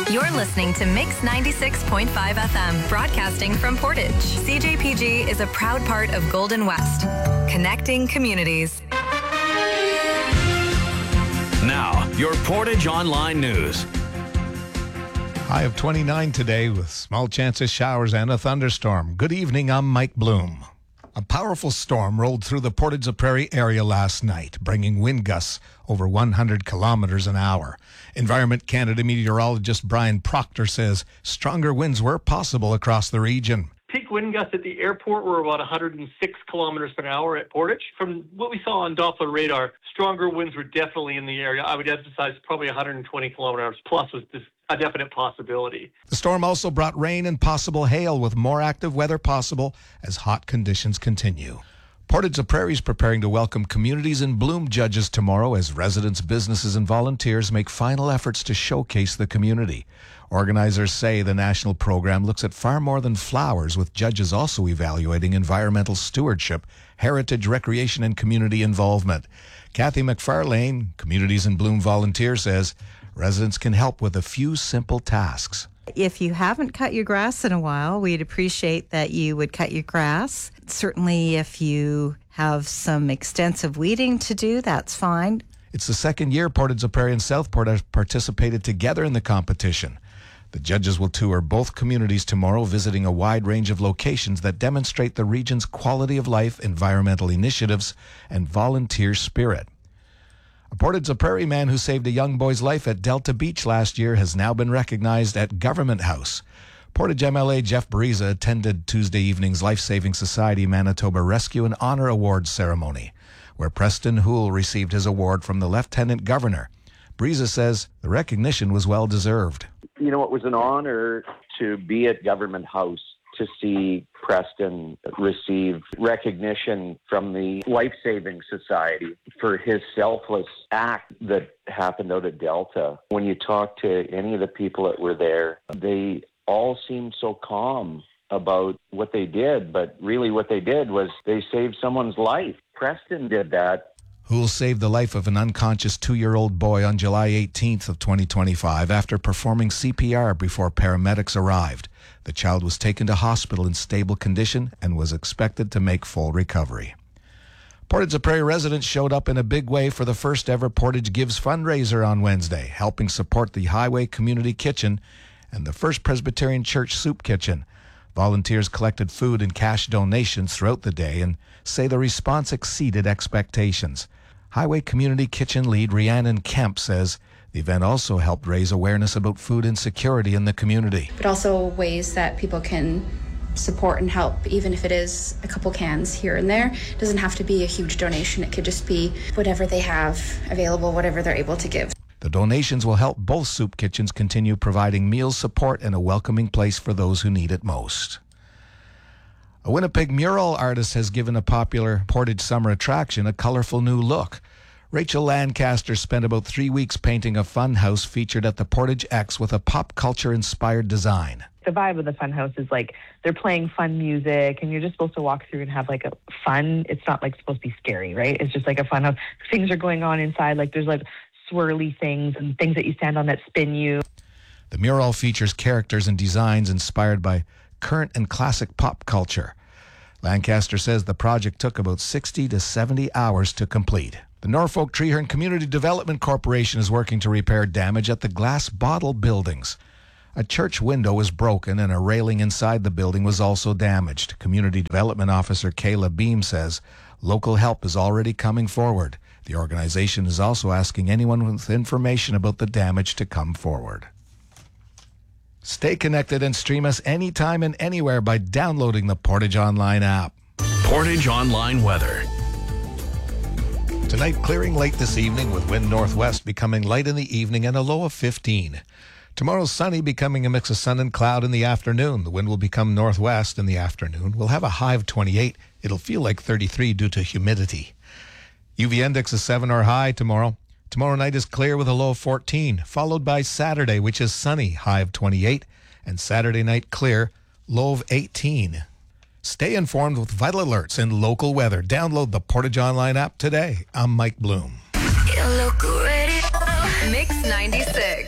You're listening to Mix 96.5 FM, broadcasting from Portage. CJPG is a proud part of Golden West, connecting communities. Now, your Portage Online News. High of 29 today with small chance of showers and a thunderstorm. Good evening, I'm Mike Bloom. A powerful storm rolled through the Portage-la-Prairie area last night, bringing wind gusts over 100 kilometers an hour. Environment Canada meteorologist Brian Proctor says stronger winds were possible across the region. Peak wind gusts at the airport were about 106 kilometers per hour at Portage. From what we saw on Doppler radar, stronger winds were definitely in the area. I would emphasize probably 120 kilometers plus was a definite possibility. The storm also brought rain and possible hail, with more active weather possible as hot conditions continue. Portage-la-Prairie is preparing to welcome Communities in Bloom judges tomorrow as residents, businesses, and volunteers make final efforts to showcase the community. Organizers say the national program looks at far more than flowers, with judges also evaluating environmental stewardship, heritage, recreation, and community involvement. Kathy McFarlane, Communities in Bloom volunteer, says residents can help with a few simple tasks. If you haven't cut your grass in a while, we'd appreciate that you would cut your grass. Certainly, if you have some extensive weeding to do, that's fine. It's the second year Portage-la-Prairie and Southport have participated together in the competition. The judges will tour both communities tomorrow, visiting a wide range of locations that demonstrate the region's quality of life, environmental initiatives, and volunteer spirit. A Portage-la-Prairie man who saved a young boy's life at Delta Beach last year has now been recognized at Government House. Portage MLA Jeff Breeza attended Tuesday evening's Life Saving Society Manitoba Rescue and Honor Awards ceremony, where Preston Houle received his award from the Lieutenant Governor. Breeza says the recognition was well-deserved. You know, it was an honor to be at Government House to see Preston receive recognition from the Life Saving Society for his selfless act that happened out at Delta. When you talk to any of the people that were there, they all seemed so calm about what they did, but really what they did was they saved someone's life. Preston did that. Houle saved the life of an unconscious 2-year-old boy on July 18th of 2025 after performing CPR before paramedics arrived. The child was taken to hospital in stable condition and was expected to make full recovery. Portage-la-Prairie residents showed up in a big way for the first ever Portage Gives fundraiser on Wednesday, helping support the Highway Community Kitchen and the First Presbyterian Church Soup Kitchen. Volunteers collected food and cash donations throughout the day and say the response exceeded expectations. Highway Community Kitchen lead Rhiannon Kemp says the event also helped raise awareness about food insecurity in the community. But also ways that people can support and help, even if it is a couple cans here and there. It doesn't have to be a huge donation. It could just be whatever they have available, whatever they're able to give. The donations will help both soup kitchens continue providing meal support and a welcoming place for those who need it most. A Winnipeg mural artist has given a popular Portage summer attraction a colorful new look. Rachel Lancaster spent about 3 weeks painting a fun house featured at the Portage X with a pop culture-inspired design. The vibe of the fun house is like they're playing fun music and you're just supposed to walk through and have like a fun. It's not like supposed to be scary, right? It's just like a fun house. Things are going on inside. Like there's like swirly things and things that you stand on that spin you. The mural features characters and designs inspired by current and classic pop culture. Lancaster says the project took about 60 to 70 hours to complete. The Norfolk Treehorn Community Development Corporation is working to repair damage at the Glass Bottle buildings. A church window was broken and a railing inside the building was also damaged. Community Development Officer Kayla Beam says local help is already coming forward. The organization is also asking anyone with information about the damage to come forward. Stay connected and stream us anytime and anywhere by downloading the Portage Online app. Portage Online weather. Tonight, clearing late this evening with wind northwest becoming light in the evening and a low of 15. Tomorrow, sunny, becoming a mix of sun and cloud in the afternoon. The wind will become northwest in the afternoon. We'll have a high of 28. It'll feel like 33 due to humidity. UV index is 7 or high tomorrow. Tomorrow night is clear with a low of 14, followed by Saturday, which is sunny, high of 28, and Saturday night clear, low of 18. Stay informed with vital alerts and local weather. Download the Portage Online app today. I'm Mike Bloom. Mix 96.